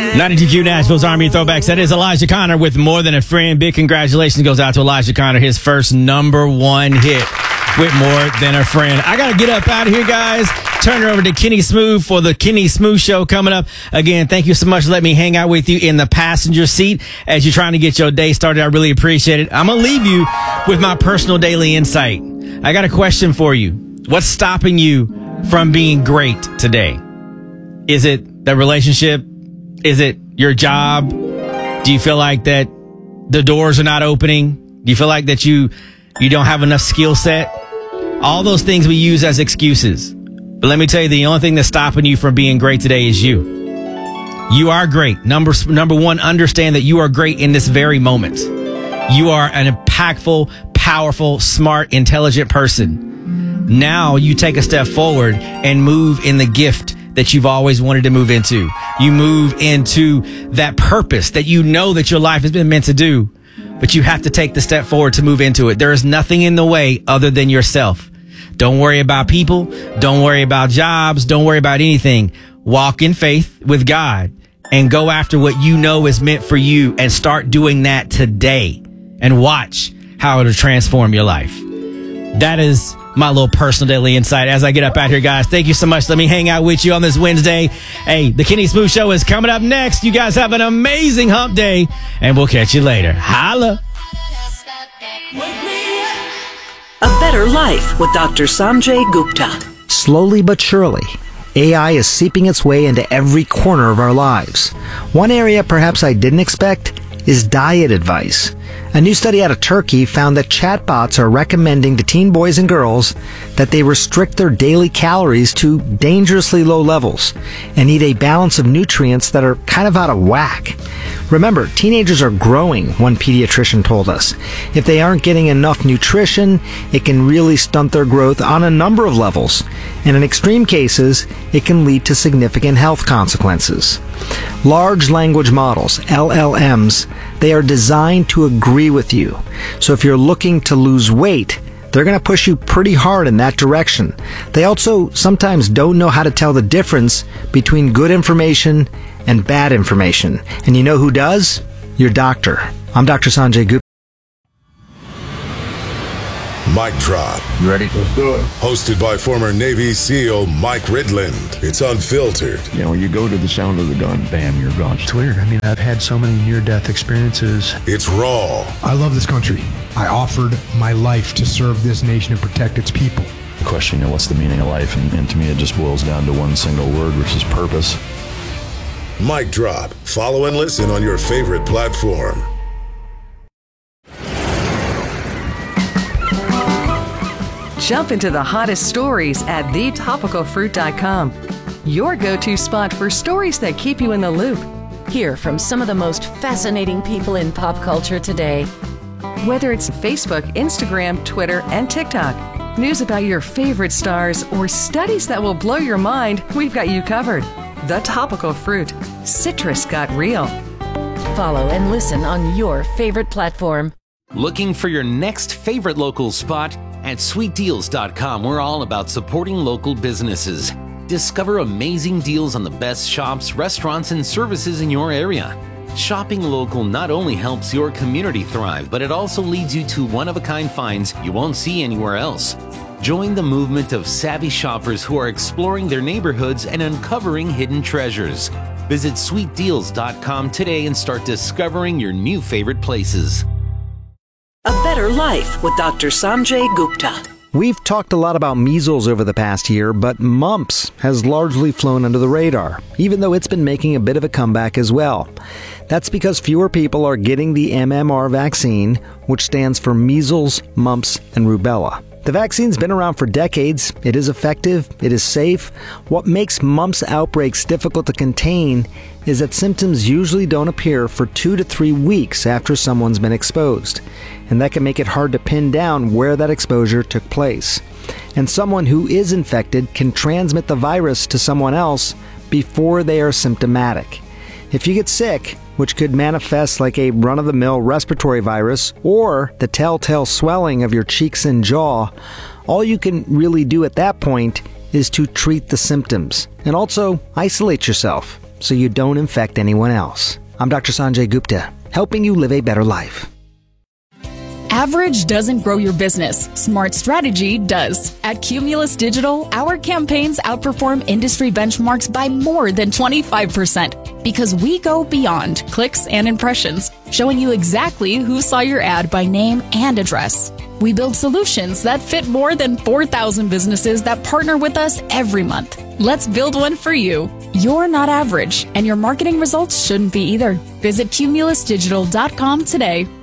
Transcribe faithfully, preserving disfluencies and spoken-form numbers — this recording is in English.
ninety-two Q Nashville's Army Throwbacks. That is Elijah Connor with More Than a Friend. Big congratulations goes out to Elijah Connor, his first number one hit with More Than a Friend. I got to get up out of here, guys. Turn it over to Kenny Smooth for the Kenny Smooth Show coming up. Again, thank you so much for letting me hang out with you in the passenger seat as you're trying to get your day started. I really appreciate it. I'm going to leave you with my personal daily insight. I got a question for you. What's stopping you from being great today? Is it the relationship? Is it your job? Do you feel like that the doors are not opening? Do you feel like that you you don't have enough skill set? All those things we use as excuses. But let me tell you, the only thing that's stopping you from being great today is you. You are great. Number, number one, understand that you are great in this very moment. You are an impactful, powerful, smart, intelligent person. Now you take a step forward and move in the gift that you've always wanted to move into. You move into that purpose that you know that your life has been meant to do, but you have to take the step forward to move into it. There is nothing in the way other than yourself. Don't worry about people. Don't worry about jobs. Don't worry about anything. Walk in faith with God and go after what you know is meant for you and start doing that today and watch how it'll transform your life. That is my little personal daily insight as I get up out here, guys. Thank you so much. Let me hang out with you on this Wednesday. Hey, the Kenny Smooth Show is coming up next. You guys have an amazing hump day, and we'll catch you later. Holla. A Better Life with Doctor Sanjay Gupta. Slowly but surely, A I is seeping its way into every corner of our lives. One area perhaps I didn't expect is diet advice. A new study out of Turkey found that chatbots are recommending to teen boys and girls that they restrict their daily calories to dangerously low levels and eat a balance of nutrients that are kind of out of whack. Remember, teenagers are growing, one pediatrician told us. If they aren't getting enough nutrition, it can really stunt their growth on a number of levels. And in extreme cases, it can lead to significant health consequences. Large language models, L L Ms, they are designed to agree with you. So if you're looking to lose weight, they're going to push you pretty hard in that direction. They also sometimes don't know how to tell the difference between good information and bad information. And you know who does? Your doctor. I'm Doctor Sanjay Gupta. Mic Drop. You ready? Let's do it. Hosted by former Navy SEAL Mike Ridland. It's unfiltered. You know, you go to the sound of the gun, bam, you're gone. It's weird. I mean, I've had so many near-death experiences. It's raw. I love this country. I offered my life to serve this nation and protect its people. The question, you know, what's the meaning of life? And, and to me, it just boils down to one single word, which is purpose. Mic Drop. Follow and listen on your favorite platform. Jump into the hottest stories at the topical fruit dot com. Your go-to spot for stories that keep you in the loop. Hear from some of the most fascinating people in pop culture today. Whether it's Facebook, Instagram, Twitter, and TikTok, news about your favorite stars, or studies that will blow your mind, we've got you covered. The Topical Fruit. Citrus got real. Follow and listen on your favorite platform. Looking for your next favorite local spot? At sweet deals dot com, we're all about supporting local businesses. Discover amazing deals on the best shops, restaurants, and services in your area. Shopping local not only helps your community thrive, but it also leads you to one-of-a-kind finds you won't see anywhere else. Join the movement of savvy shoppers who are exploring their neighborhoods and uncovering hidden treasures. Visit sweet deals dot com today and start discovering your new favorite places. A Better Life with Doctor Sanjay Gupta. We've talked a lot about measles over the past year, but mumps has largely flown under the radar, even though it's been making a bit of a comeback as well. That's because fewer people are getting the M M R vaccine, which stands for measles, mumps, and rubella. The vaccine's been around for decades. It is effective. It is safe. What makes mumps outbreaks difficult to contain is that symptoms usually don't appear for two to three weeks after someone's been exposed. And that can make it hard to pin down where that exposure took place. And someone who is infected can transmit the virus to someone else before they are symptomatic. If you get sick, which could manifest like a run-of-the-mill respiratory virus or the telltale swelling of your cheeks and jaw, all you can really do at that point is to treat the symptoms and also isolate yourself. so you don't infect anyone else. I'm Doctor Sanjay Gupta, helping you live a better life. Average doesn't grow your business. Smart strategy does. At Cumulus Digital, our campaigns outperform industry benchmarks by more than twenty-five percent because we go beyond clicks and impressions, showing you exactly who saw your ad by name and address. We build solutions that fit more than four thousand businesses that partner with us every month. Let's build one for you. You're not average, and your marketing results shouldn't be either. Visit cumulus digital dot com today.